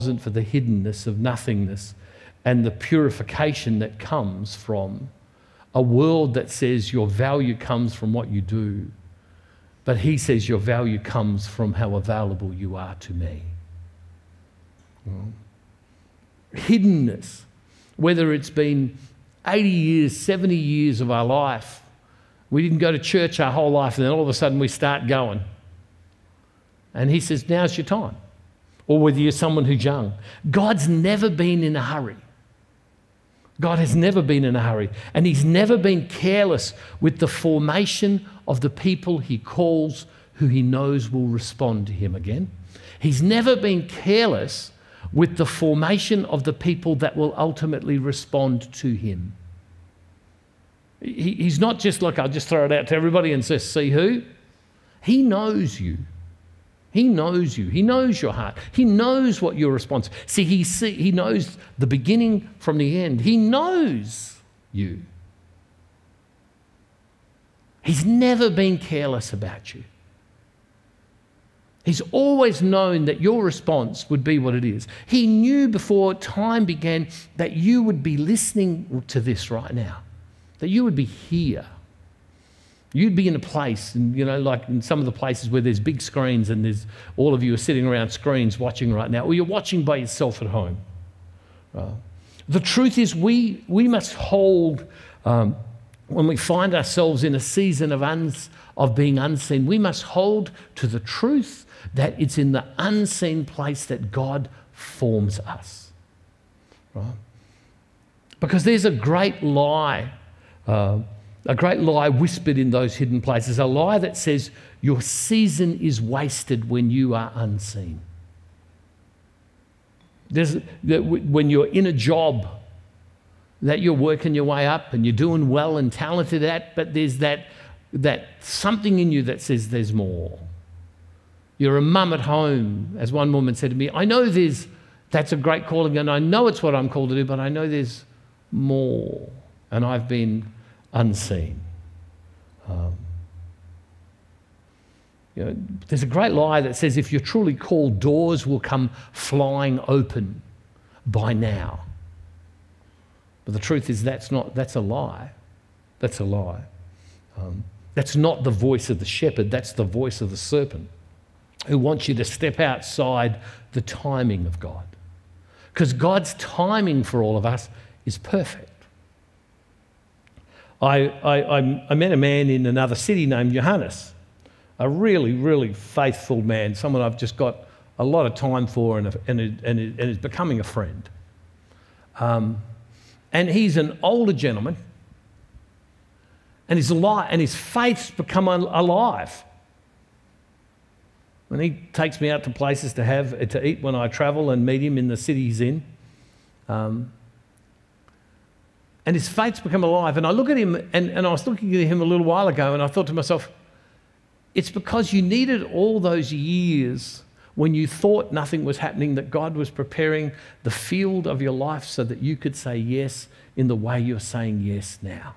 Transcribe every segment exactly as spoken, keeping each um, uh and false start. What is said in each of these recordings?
wasn't for the hiddenness of nothingness and the purification that comes from a world that says your value comes from what you do, but he says your value comes from how available you are to me. Well, hiddenness, whether it's been eighty years, seventy years of our life, we didn't go to church our whole life, and then all of a sudden we start going. And he says, now's your time. Or whether you're someone who's young. God's never been in a hurry. God has never been in a hurry. And he's never been careless with the formation of the people he calls who he knows will respond to him again. He's never been careless with the formation of the people that will ultimately respond to him. He, he's not just like, I'll just throw it out to everybody and just see who. He knows you. He knows you. He knows your heart. He knows what your response is. See, he, see, he knows the beginning from the end. He knows you. He's never been careless about you. He's always known that your response would be what it is. He knew before time began that you would be listening to this right now, that you would be here. You'd be in a place, and you know, like in some of the places where there's big screens and there's all of you are sitting around screens watching right now, or you're watching by yourself at home. Right? The truth is we, we must hold, um, when we find ourselves in a season of, uns, of being unseen, we must hold to the truth that it's in the unseen place that God forms us. Right? Because there's a great lie, uh, a great lie whispered in those hidden places, a lie that says your season is wasted when you are unseen. There's, when you're in a job that you're working your way up and you're doing well and talented at, but there's that, that something in you that says there's more. You're a mum at home, as one woman said to me, I know there's, that's a great calling and I know it's what I'm called to do, but I know there's more. And I've been unseen. Um, you know, there's a great lie that says if you're truly called, doors will come flying open by now. But the truth is that's not, that's a lie. That's a lie. Um, that's not the voice of the shepherd, that's the voice of the serpent who wants you to step outside the timing of God. Because God's timing for all of us is perfect. I, I, I met a man in another city named Johannes, a really, really faithful man, someone I've just got a lot of time for and, and, and, and is becoming a friend. Um, and he's an older gentleman, and his, li- and his faith's become alive. When he takes me out to places to have to eat when I travel and meet him in the city he's in, um, and his faith's become alive. And I look at him, and, and I was looking at him a little while ago, and I thought to myself, it's because you needed all those years when you thought nothing was happening, that God was preparing the field of your life so that you could say yes in the way you're saying yes now.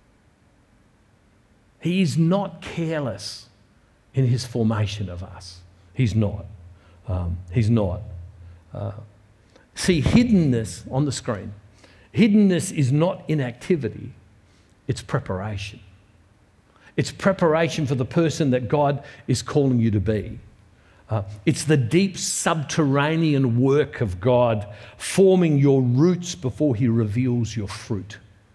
He is not careless in his formation of us. He's not. Um, he's not. Uh, see, hiddenness on the screen. Hiddenness is not inactivity, it's preparation. It's preparation for the person that God is calling you to be. Uh, it's the deep subterranean work of God forming your roots before he reveals your fruit.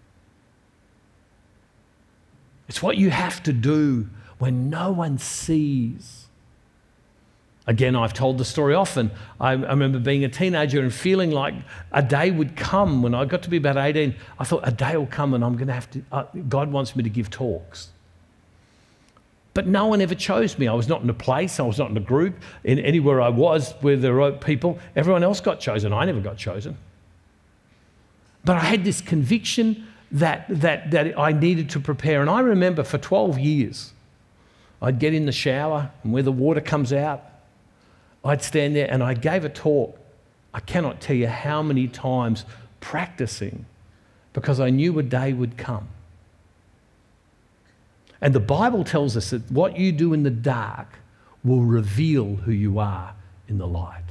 It's what you have to do when no one sees. Again, I've told the story often. I, I remember being a teenager and feeling like a day would come when I got to be about eighteen. I thought a day will come and I'm going to have to, uh, God wants me to give talks. But no one ever chose me. I was not in a place, I was not in a group, in anywhere I was where there were people. Everyone else got chosen. I never got chosen. But I had this conviction that, that, that I needed to prepare. And I remember for twelve years, I'd get in the shower and where the water comes out, I'd stand there and I gave a talk. I cannot tell you how many times practicing because I knew a day would come. And the Bible tells us that what you do in the dark will reveal who you are in the light.